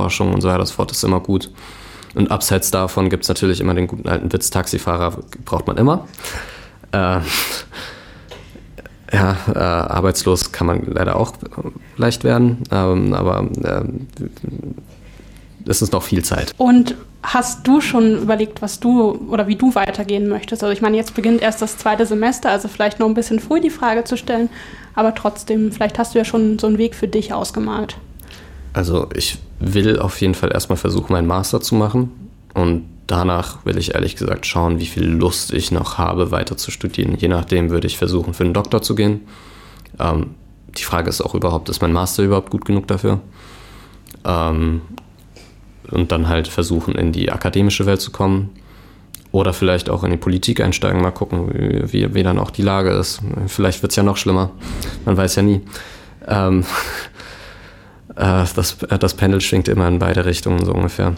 Forschung und so weiter, das Wort ist immer gut. Und abseits davon gibt es natürlich immer den guten alten Witz, Taxifahrer braucht man immer. Arbeitslos kann man leider auch leicht werden, aber es ist noch viel Zeit. Und hast du schon überlegt, was du oder wie du weitergehen möchtest? Also ich meine, jetzt beginnt erst das 2. Semester, also vielleicht noch ein bisschen früh die Frage zu stellen, aber trotzdem, vielleicht hast du ja schon so einen Weg für dich ausgemalt. Also ich will auf jeden Fall erstmal versuchen, meinen Master zu machen und danach will ich ehrlich gesagt schauen, wie viel Lust ich noch habe, weiter zu studieren. Je nachdem würde ich versuchen, für einen Doktor zu gehen. Die Frage ist auch überhaupt, ist mein Master überhaupt gut genug dafür? Und dann halt versuchen, in die akademische Welt zu kommen. Oder vielleicht auch in die Politik einsteigen, mal gucken, wie dann auch die Lage ist. Vielleicht wird es ja noch schlimmer. Man weiß ja nie. Das Pendel schwingt immer in beide Richtungen, so ungefähr.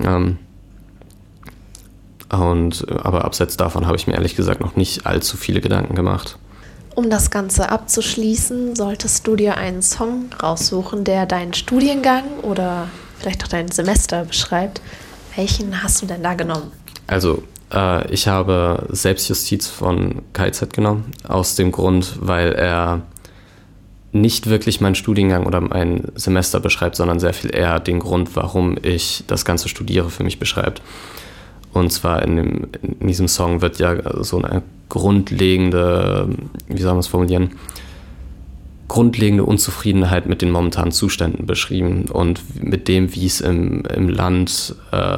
Aber abseits davon habe ich mir ehrlich gesagt noch nicht allzu viele Gedanken gemacht. Um das Ganze abzuschließen, solltest du dir einen Song raussuchen, der deinen Studiengang oder vielleicht auch dein Semester beschreibt. Welchen hast du denn da genommen? Also, ich habe Selbstjustiz von KIZ genommen, aus dem Grund, weil er nicht wirklich meinen Studiengang oder mein Semester beschreibt, sondern sehr viel eher den Grund, warum ich das Ganze studiere, für mich beschreibt. Und zwar in diesem Song wird ja so eine grundlegende, wie soll man es formulieren, grundlegende Unzufriedenheit mit den momentanen Zuständen beschrieben und mit dem, wie es im Land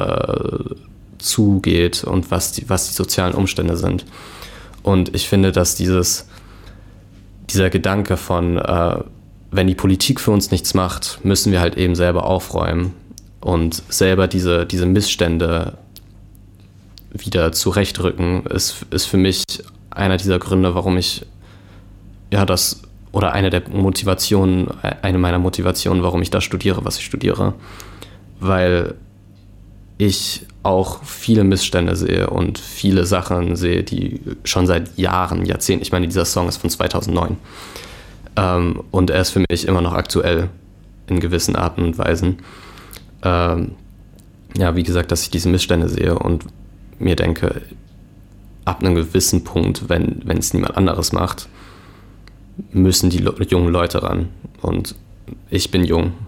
zugeht und was die sozialen Umstände sind. Und ich finde, dass dieser Gedanke von, wenn die Politik für uns nichts macht, müssen wir halt eben selber aufräumen und selber diese Missstände wieder zurechtrücken, ist für mich einer dieser Gründe, warum ich oder eine meiner Motivationen, warum ich das studiere, was ich studiere. Weil ich auch viele Missstände sehe und viele Sachen sehe, die schon seit Jahren, Jahrzehnten, ich meine, dieser Song ist von 2009 und er ist für mich immer noch aktuell in gewissen Arten und Weisen. Wie gesagt, dass ich diese Missstände sehe und mir denke, ab einem gewissen Punkt, wenn es niemand anderes macht, müssen die jungen Leute ran. Und ich bin jung